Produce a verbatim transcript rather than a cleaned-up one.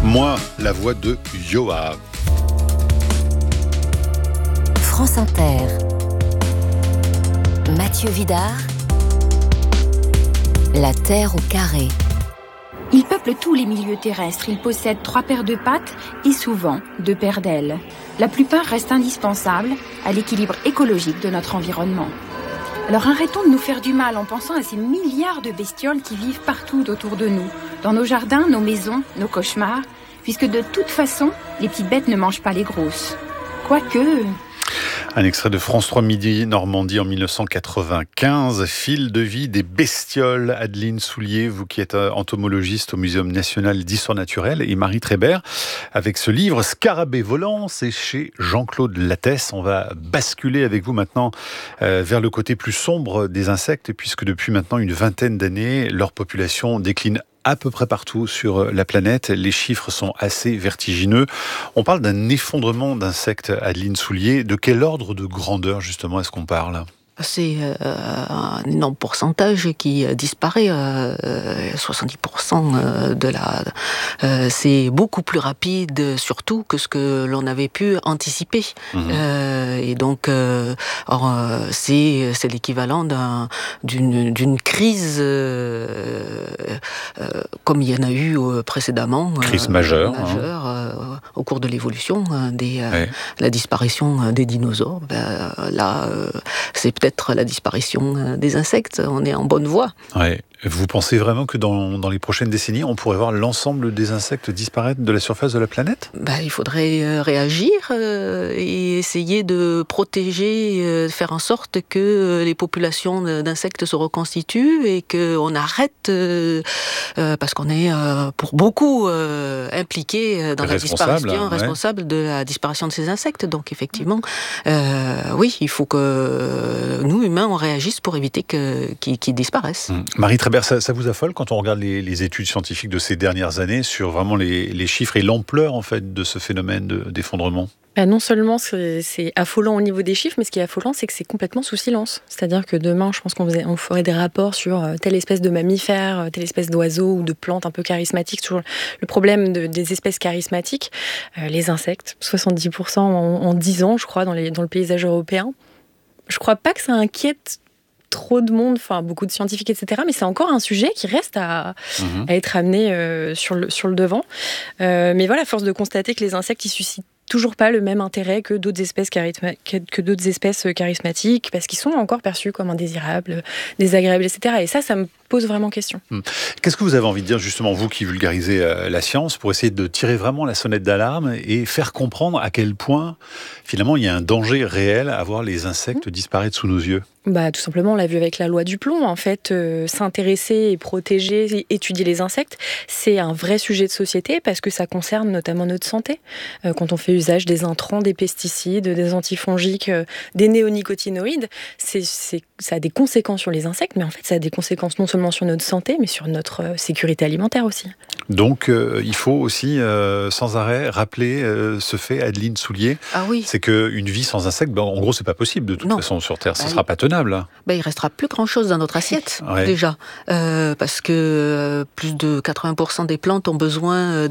Moi, la voix de Yoav. France Inter. Mathieu Vidard. La Terre au carré. Il peuple tous les milieux terrestres. Il possède trois paires de pattes et souvent deux paires d'ailes. La plupart restent indispensables à l'équilibre écologique de notre environnement. Alors arrêtons de nous faire du mal en pensant à ces milliards de bestioles qui vivent partout autour de nous, dans nos jardins, nos maisons, nos cauchemars, puisque de toute façon, les petites bêtes ne mangent pas les grosses. Quoique... Un extrait de France trois Midi Normandie en dix-neuf cent quatre-vingt-quinze, fil de vie des bestioles. Adeline Soulier, vous qui êtes entomologiste au Muséum national d'histoire naturelle, et Marie Trébert, avec ce livre Scarabée volant, c'est chez Jean-Claude Lattès. On va basculer avec vous maintenant euh, vers le côté plus sombre des insectes, puisque depuis maintenant une vingtaine d'années, leur population décline à peu près partout sur la planète. Les chiffres sont assez vertigineux. On parle d'un effondrement d'insectes, Adeline Soulier. De quel ordre de grandeur, justement, est-ce qu'on parle ? C'est euh, un énorme pourcentage qui disparaît, euh, soixante-dix pour cent de la... Euh, c'est beaucoup plus rapide, surtout, que ce que l'on avait pu anticiper. Mmh. Euh, et donc, euh, or, c'est, c'est l'équivalent d'un, d'une, d'une crise, euh, euh, comme il y en a eu précédemment. Crise euh, majeure. majeure hein. euh, au cours de l'évolution, des, euh, ouais. la disparition des dinosaures. Ben, là, euh, c'est peut-être Peut-être la disparition des insectes. On est en bonne voie. Ouais. Vous pensez vraiment que dans, dans les prochaines décennies, on pourrait voir l'ensemble des insectes disparaître de la surface de la planète ? Ben, il faudrait réagir euh, et essayer de protéger, euh, faire en sorte que les populations d'insectes se reconstituent et qu'on arrête, euh, euh, parce qu'on est euh, pour beaucoup euh, impliqués dans la disparition, ouais. responsable de la disparition de ces insectes. Donc effectivement, euh, oui, il faut que nous, humains, on réagisse pour éviter que, qu'ils, qu'ils disparaissent. Mmh. Marie Trébert, Ça, ça vous affole quand on regarde les, les études scientifiques de ces dernières années sur vraiment les, les chiffres et l'ampleur en fait de ce phénomène de, d'effondrement ? Bah non seulement c'est, c'est affolant au niveau des chiffres, mais ce qui est affolant, c'est que c'est complètement sous silence. C'est-à-dire que demain, je pense qu'on faisait, on ferait des rapports sur telle espèce de mammifère, telle espèce d'oiseau ou de plante un peu charismatique. Toujours le problème de, des espèces charismatiques, euh, les insectes, soixante-dix pour cent en, en dix ans, je crois, dans, les, dans le paysage européen. Je crois pas que ça inquiète trop de monde, enfin beaucoup de scientifiques, et cetera. Mais c'est encore un sujet qui reste à, mmh. à être amené euh, sur, le, sur le devant. Euh, mais voilà, à force de constater que les insectes, ils suscitent toujours pas le même intérêt que d'autres espèces, charisma- que d'autres espèces charismatiques, parce qu'ils sont encore perçus comme indésirables, désagréables, et cetera. Et ça, ça me pose vraiment question. Mmh. Qu'est-ce que vous avez envie de dire, justement, vous qui vulgarisez euh, la science, pour essayer de tirer vraiment la sonnette d'alarme et faire comprendre à quel point, finalement, il y a un danger réel à voir les insectes mmh. disparaître sous nos yeux ? Bah, tout simplement, on l'a vu avec la loi du plomb. En fait, euh, s'intéresser et protéger, et étudier les insectes, c'est un vrai sujet de société parce que ça concerne notamment notre santé. Euh, quand on fait usage des intrants, des pesticides, des antifongiques, euh, des néonicotinoïdes, c'est, c'est, ça a des conséquences sur les insectes, mais en fait, ça a des conséquences non seulement sur notre santé, mais sur notre euh, sécurité alimentaire aussi. Donc, euh, il faut aussi, euh, sans arrêt, rappeler euh, ce fait, Adeline Soulier. Ah oui. C'est qu'une vie sans insectes, ben, en gros, c'est pas possible de toute non. façon sur Terre. Ce ne sera pas tenable. Ben, il restera plus grand-chose dans notre assiette, ouais. déjà. Euh, parce que euh, plus de quatre-vingts pour cent des plantes ont besoin